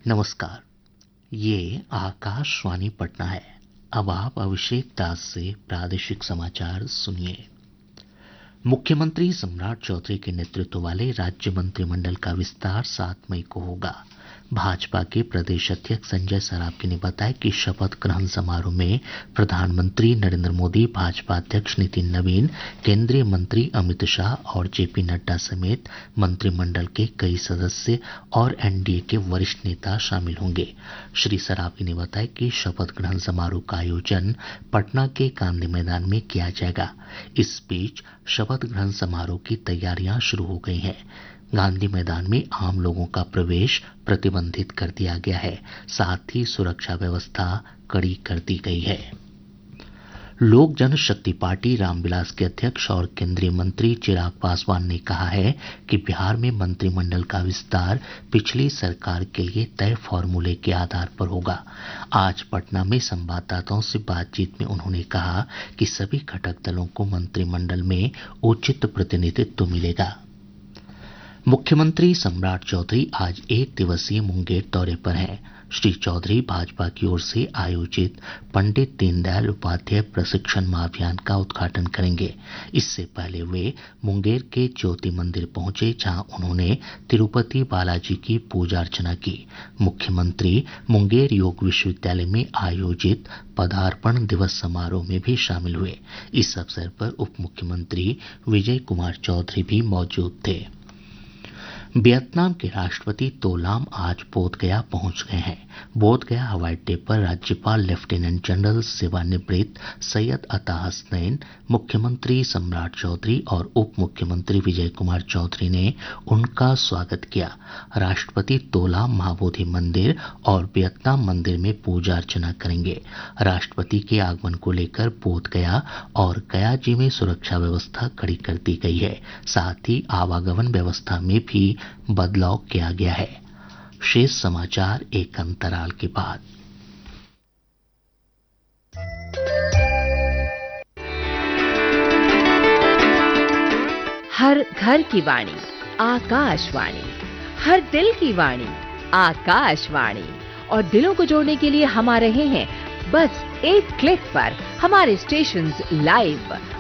नमस्कार। ये आकाशवाणी पटना है। अब आप अभिषेक दास से प्रादेशिक समाचार सुनिए। मुख्यमंत्री सम्राट चौधरी के नेतृत्व वाले राज्य मंत्रिमंडल का विस्तार 7 मई को होगा। भाजपा के प्रदेश अध्यक्ष संजय सरावगी ने बताया कि शपथ ग्रहण समारोह में प्रधानमंत्री नरेंद्र मोदी, भाजपा अध्यक्ष नितिन नवीन, केंद्रीय मंत्री अमित शाह और जेपी नड्डा समेत मंत्रिमंडल के कई सदस्य और एनडीए के वरिष्ठ नेता शामिल होंगे। श्री सरावगी ने बताया कि शपथ ग्रहण समारोह का आयोजन पटना के गांधी मैदान में किया जाएगा। इस बीच शपथ ग्रहण समारोह की तैयारियां शुरू हो गई हैं। गांधी मैदान में आम लोगों का प्रवेश प्रतिबंधित कर दिया गया है। साथ ही सुरक्षा व्यवस्था कड़ी कर दी गई है। लोक जनशक्ति पार्टी रामविलास के अध्यक्ष और केंद्रीय मंत्री चिराग पासवान ने कहा है कि बिहार में मंत्रिमंडल का विस्तार पिछली सरकार के लिए तय फॉर्मूले के आधार पर होगा। आज पटना में संवाददाताओं से बातचीत में उन्होंने कहा कि सभी घटक दलों को मंत्रिमंडल में उचित प्रतिनिधित्व मिलेगा। मुख्यमंत्री सम्राट चौधरी आज 1 दिवसीय मुंगेर दौरे पर हैं। श्री चौधरी भाजपा की ओर से आयोजित पंडित दीनदयाल उपाध्याय प्रशिक्षण महाअभियान का उद्घाटन करेंगे। इससे पहले वे मुंगेर के ज्योति मंदिर पहुंचे, जहां उन्होंने तिरुपति बालाजी की पूजा अर्चना की। मुख्यमंत्री मुंगेर योग विश्वविद्यालय में आयोजित पदार्पण दिवस समारोह में भी शामिल हुए। इस अवसर पर उप मुख्यमंत्री विजय कुमार चौधरी भी मौजूद थे। वियतनाम के राष्ट्रपति तो लाम आज बोधगया पहुंच गए हैं। बोधगया हवाई अड्डे पर राज्यपाल लेफ्टिनेंट जनरल सेवानिवृत्त सैयद अता हसनैन, मुख्यमंत्री सम्राट चौधरी और उप मुख्यमंत्री विजय कुमार चौधरी ने उनका स्वागत किया। राष्ट्रपति तो लाम महाबोधि मंदिर और वियतनाम मंदिर में पूजा अर्चना करेंगे। राष्ट्रपति के आगमन को लेकर बोधगया और गया जी में सुरक्षा व्यवस्था कड़ी कर दी गई है। साथ ही आवागमन व्यवस्था में भी बदलाव किया गया है। शेष समाचार एक अंतराल के बाद। हर घर की वाणी आकाशवाणी, हर दिल की वाणी आकाशवाणी। और दिलों को जोड़ने के लिए हम आ रहे हैं बस एक क्लिक पर। हमारे स्टेशंस लाइव